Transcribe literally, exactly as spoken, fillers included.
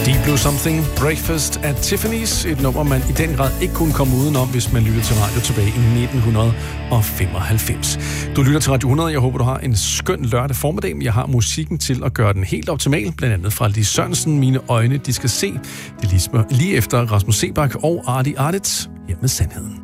Deep Blue Something, Breakfast at Tiffany's, et nummer, man i den grad ikke kunne komme udenom, hvis man lytter til radio tilbage i nitten femoghalvfems. Du lytter til Radio hundrede, jeg håber, du har en skøn lørdag formiddag. Jeg har musikken til at gøre den helt optimal, blandt andet fra Lis Sørensen, Mine øjne, de skal se. Det er lige efter Rasmus Sebak og Arti Artit, her med Sandheden.